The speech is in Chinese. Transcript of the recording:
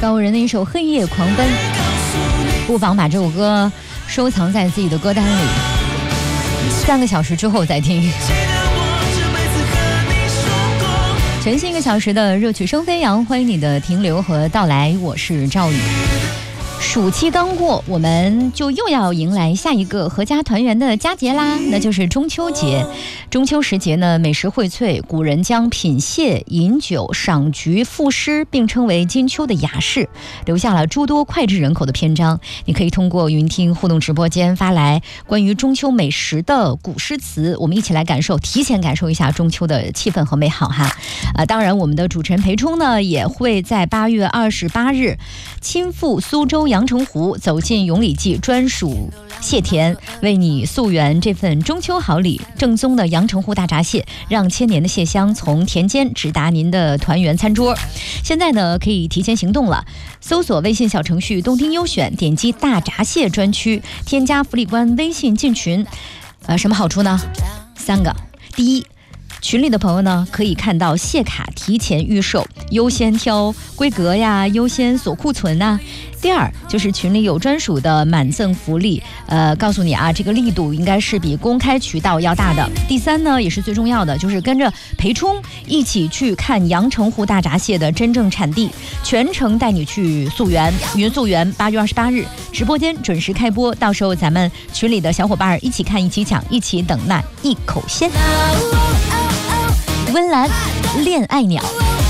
高人的一首《黑夜狂奔》，不妨把这首歌收藏在自己的歌单里，3个小时之后再听。全新1个小时的热曲声飞扬，欢迎你的停留和到来，我是赵宇。暑期刚过，我们就又要迎来下一个合家团圆的佳节啦，那就是中秋节。中秋时节呢，美食荟萃，古人将品蟹、饮酒、赏菊、赋诗并称为金秋的雅士，留下了诸多脍炙人口的篇章。你可以通过云听互动直播间发来关于中秋美食的古诗词，我们一起来提前感受一下中秋的气氛和美好哈。当然我们的主持人裴冲呢，也会在8月28日亲赴苏州阳澄湖，走进永礼记专属蟹田，为你溯源这份中秋好礼。正宗的阳澄湖大闸蟹，让千年的蟹香从田间直达您的团圆餐桌。现在呢，可以提前行动了，搜索微信小程序东听优选，点击大闸蟹专区，添加福利官微信进群。什么好处呢？3个。第一，群里的朋友呢，可以看到蟹卡提前预售，优先挑规格呀，优先锁库存啊。第二，就是群里有专属的满赠福利，告诉你啊，这个力度应该是比公开渠道要大的。第三呢，也是最重要的，就是跟着裴冲一起去看阳澄湖大闸蟹的真正产地，全程带你去溯源，云溯源。8月28日直播间准时开播，到时候咱们群里的小伙伴一起看，一起抢，一起等那一口鲜。温岚恋爱鸟。